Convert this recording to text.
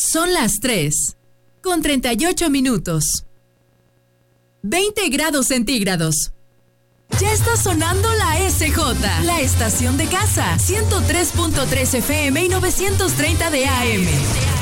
Son las 3:38. 20 grados centígrados. Ya está sonando la SJ, la estación de casa, 103.3 FM y 930 de AM.